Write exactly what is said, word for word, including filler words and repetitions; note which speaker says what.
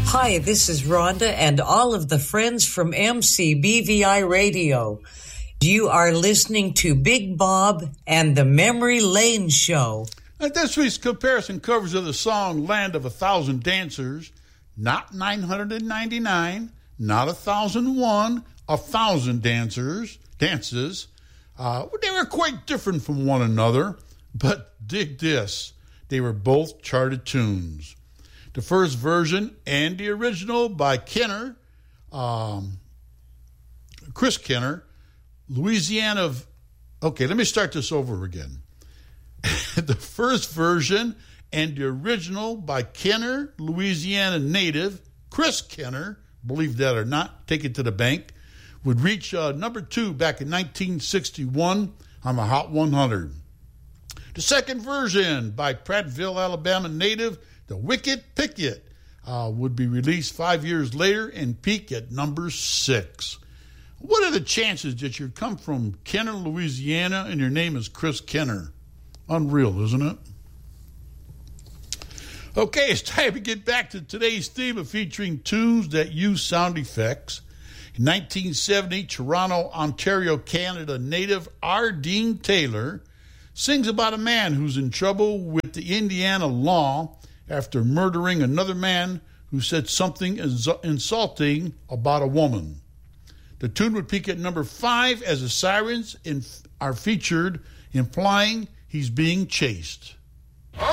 Speaker 1: Hi, this is Rhonda and all of the friends from M C B V I Radio. You are listening to Big Bob and the Memory Lane Show.
Speaker 2: And this week's comparison covers of the song Land of a Thousand Dancers, not nine hundred ninety-nine, not one thousand one, a thousand dancers, dances. Uh, they were quite different from one another, but dig this, they were both charted tunes. The first version and the original by Kenner, um, Chris Kenner, Louisiana. Of, okay, let me start this over again. The first version and the original by Kenner, Louisiana native, Chris Kenner, believe that or not, take it to the bank, would reach uh, number two back in nineteen sixty-one on the Hot one hundred. The second version by Prattville, Alabama native, The Wicked Picket, uh, would be released five years later and peak at number six. What are the chances that you come from Kenner, Louisiana, and your name is Chris Kenner? Unreal, isn't it? Okay, it's time to get back to today's theme of featuring tunes that use sound effects. In nineteen seventy, Toronto, Ontario, Canada native R. Dean Taylor sings about a man who's in trouble with the Indiana law after murdering another man who said something insulting about a woman. The tune would peak at number five as the sirens in, are featured, implying he's being chased.